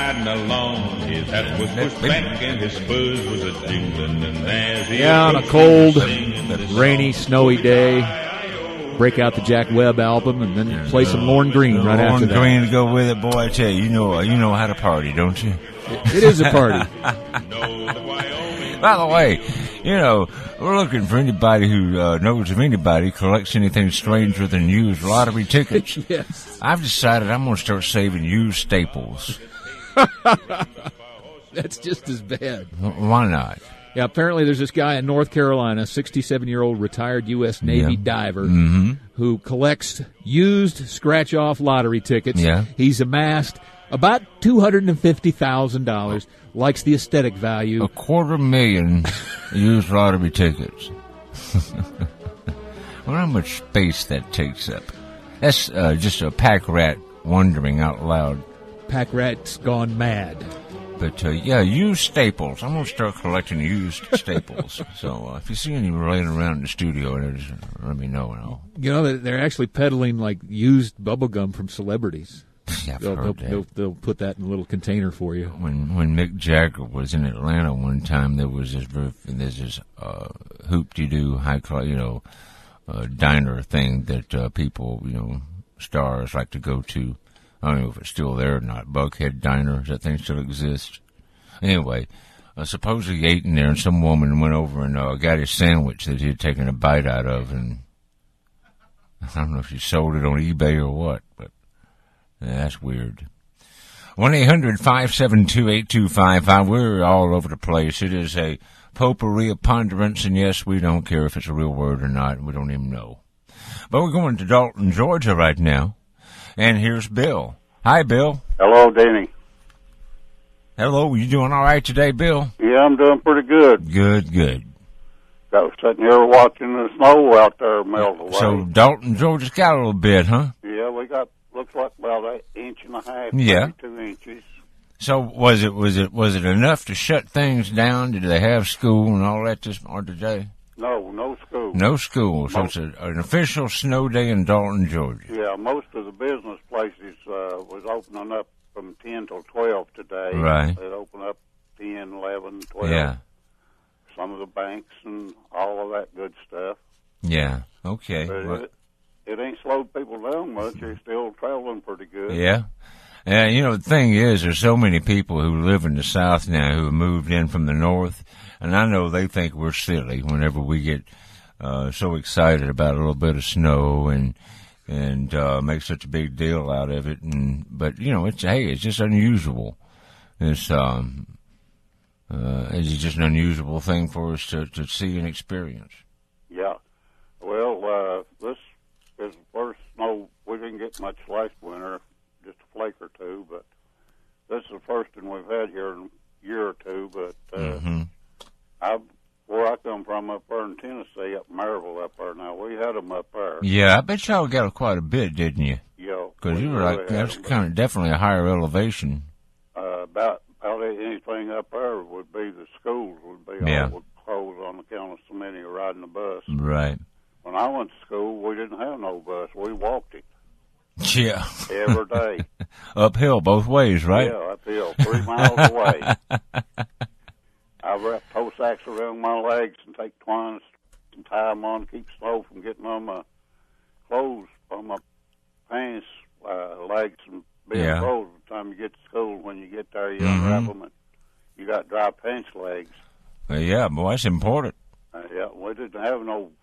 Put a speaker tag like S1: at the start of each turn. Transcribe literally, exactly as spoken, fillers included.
S1: Riding along, his hat was pushed back and his spurs was a jingling. And as he
S2: yeah, on a cold, rainy, snowy day, break out the Jack Webb album and then yeah, play some Lorne Green right
S3: Lorne
S2: after that.
S3: Lorne Green to go with it, boy. I tell you, you know, you know how to party, don't you?
S2: It, it is a party.
S3: By the way, you know, we're looking for anybody who uh, knows of anybody who collects anything stranger than used lottery tickets.
S2: Yes.
S3: I've decided I'm going to start saving used staples.
S2: That's just as bad.
S3: Why not?
S2: Yeah, apparently there's this guy in North Carolina, sixty-seven-year-old retired U S Navy
S3: yeah.
S2: diver,
S3: mm-hmm.
S2: who collects used scratch-off lottery tickets.
S3: Yeah.
S2: He's amassed about two hundred fifty thousand dollars, likes the aesthetic value.
S3: A quarter million used lottery tickets. Well, how much space that takes up. That's uh, just a pack rat wondering out loud.
S2: Pack rat's gone mad.
S3: But, uh, yeah, used staples. I'm going to start collecting used staples. So uh, if you see any laying around in the studio, just let me know. And I'll...
S2: You know, they're actually peddling, like, used bubble gum from celebrities.
S3: Yeah, I've
S2: they'll,
S3: heard
S2: they'll,
S3: that.
S2: They'll, they'll put that in a little container for you.
S3: When when Mick Jagger was in Atlanta one time, there was this there's this uh, hoop-de-doo, high-class, you know, uh, diner thing that uh, people, you know, stars like to go to. I don't know if it's still there or not. Buckhead Diner, does that thing still exist? Anyway, uh, supposedly he ate in there, and some woman went over and uh, got his sandwich that he had taken a bite out of, and I don't know if she sold it on eBay or what, but yeah, that's weird. one eight hundred five seven two eight two five five. We're all over the place. It is a potpourri of ponderance, and yes, we don't care if it's a real word or not. We don't even know. But we're going to Dalton, Georgia right now. And here's Bill. Hi, Bill.
S4: Hello, Danny.
S3: Hello. You doing all right today, Bill?
S4: Yeah, I'm doing pretty good.
S3: Good, good.
S4: I was sitting here watching the snow out there melt away.
S3: So Dalton, Georgia's got a little bit, huh?
S4: Yeah, we got, looks like about an inch and a half,
S3: yeah.
S4: maybe two inches.
S3: So was it was it was it enough to shut things down? Did they have school and all that this or today?
S4: No, no school.
S3: No school. So most, it's a, an official snow day in Dalton, Georgia.
S4: Yeah, most of the business places uh, was opening up from ten till twelve today.
S3: Right.
S4: They'd open up ten, eleven, twelve.
S3: Yeah.
S4: Some of the banks and all of that good stuff.
S3: Yeah. Okay.
S4: But
S3: well,
S4: it, it ain't slowed people down much. They're still traveling pretty good.
S3: Yeah. And, you know, the thing is, there's so many people who live in the South now who have moved in from the North, and I know they think we're silly whenever we get uh, so excited about a little bit of snow and and uh, make such a big deal out of it. And but you know, it's hey, it's just unusual. It's um, uh, it's just an unusual thing for us to to see and experience.
S4: Yeah. Well, uh, this is the first snow. We didn't get much last winter. Just a flake or two, but this is the first one we've had here in a year or two. But uh,
S3: mm-hmm.
S4: I, where I come from up there in Tennessee, up Maryville up there, now we had them up there.
S3: Yeah, I bet y'all got quite a bit, didn't you?
S4: Yeah.
S3: Because you were
S4: really
S3: like, that's kind of definitely a higher elevation.
S4: Uh, about, about anything up there would be the schools would be
S3: yeah.
S4: all would close on account of so many riding the bus.
S3: Right.
S4: When I went to school, we didn't have no bus. We walked it.
S3: Yeah.
S4: Every day.
S3: Uphill both ways, right?
S4: Yeah, uphill, three miles away. I wrap toe sacks around my legs and take twine and tie them on to keep snow from getting on my clothes, on my pants, uh, legs, and being
S3: yeah.
S4: froze by the time you get to school. When you get there, you
S3: mm-hmm.
S4: unwrap them, and you got dry pants legs.
S3: Uh, yeah, boy, that's important.
S4: Uh, yeah, we didn't have no